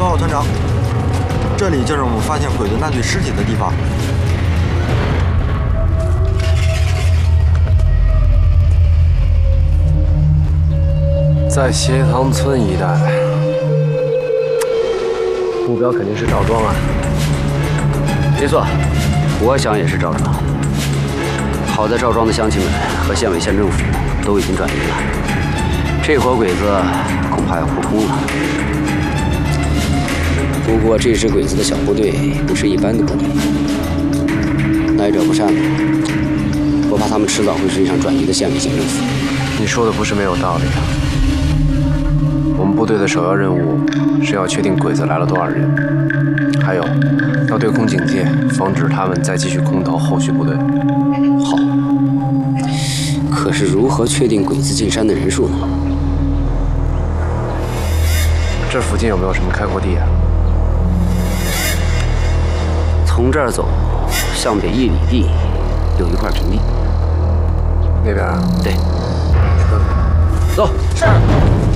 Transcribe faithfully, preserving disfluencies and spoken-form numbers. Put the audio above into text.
报告团长，这里就是我们发现鬼子那具尸体的地方。 在斜塘村一带，目标肯定是赵庄啊。 没错，我想也是赵庄。好在赵庄的乡亲们和县委县政府都已经转移了，这伙鬼子恐怕要扑空了。不过这支鬼子的小部队不是一般的部队，来者不善，我怕他们迟早会追上转移的县委县政府。 你说的不是没有道理啊。我们部队的首要任务是要确定鬼子来了多少人，还有要对空警戒，防止他们再继续空投后续部队。 好，可是如何确定鬼子进山的人数呢？ 这附近有没有什么开阔地啊？ 从这儿走，向北一里地有一块平地。 那边啊？ 对。 走。 是。